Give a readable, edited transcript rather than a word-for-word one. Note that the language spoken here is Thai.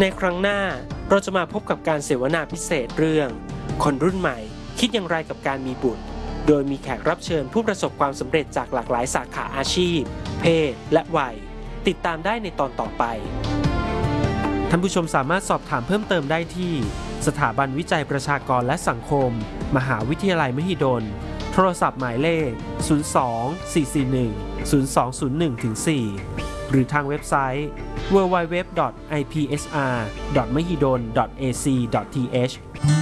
ในครั้งหน้าเราจะมาพบกับการเสวนาพิเศษเรื่องคนรุ่นใหม่คิดอย่างไรกับการมีบุตรโดยมีแขกรับเชิญผู้ประสบความสำเร็จจากหลากหลายสาขาอาชีพเพศและวัยติดตามได้ในตอนต่อไปท่านผู้ชมสามารถสอบถามเพิ่มเติมได้ที่สถาบันวิจัยประชากรและสังคมมหาวิทยาลัยมหิดลโทรศัพท์หมายเลข02-441-0201-4 หรือทางเว็บไซต์ www.ipsr.mahidol.ac.th